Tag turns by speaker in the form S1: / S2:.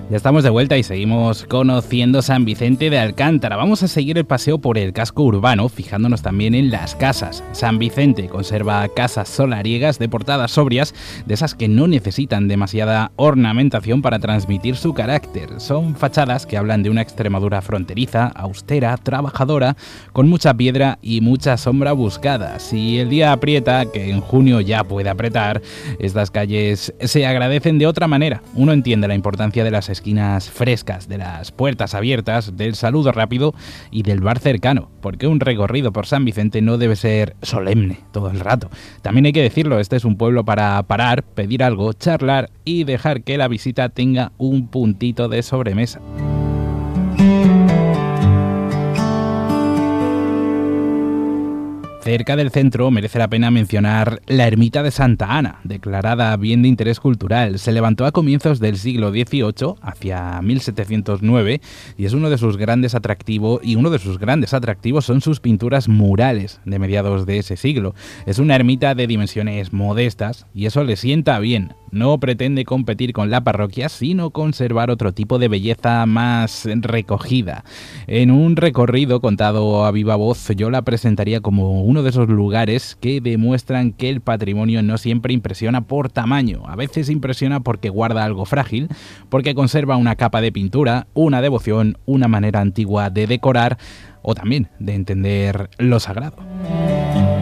S1: Ya estamos de vuelta y seguimos conociendo San Vicente de Alcántara. Vamos a seguir el paseo por el casco urbano, fijándonos también en las casas. San Vicente conserva casas solariegas de portadas sobrias, de esas que no necesitan demasiada ornamentación para transmitir su carácter. Son fachadas que hablan de una Extremadura fronteriza, austera, trabajadora, con mucha piedra y mucha sombra buscada. Si el día aprieta, que en junio ya puede apretar, estas calles se agradecen de otra manera. Uno entiende la importancia de las esquinas frescas, de las puertas abiertas, del saludo rápido y del bar cercano, porque un recorrido por San Vicente no debe ser solemne todo el rato. También hay que decirlo, este es un pueblo para parar, pedir algo, charlar y dejar que la visita tenga un puntito de sobremesa. Cerca del centro merece la pena mencionar la ermita de Santa Ana, declarada bien de interés cultural. Se levantó a comienzos del siglo XVIII, hacia 1709, y es uno de sus grandes atractivos, son sus pinturas murales de mediados de ese siglo. Es una ermita de dimensiones modestas y eso le sienta bien. No pretende competir con la parroquia, sino conservar otro tipo de belleza más recogida. En un recorrido contado a viva voz, yo la presentaría como uno de esos lugares que demuestran que el patrimonio no siempre impresiona por tamaño. A veces impresiona porque guarda algo frágil, porque conserva una capa de pintura, una devoción, una manera antigua de decorar o también de entender lo sagrado.